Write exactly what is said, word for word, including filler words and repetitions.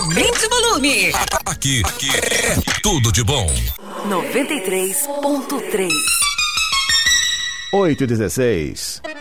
Aumente o volume. Aqui, aqui é tudo de bom. noventa e três ponto três. oito e dezesseis.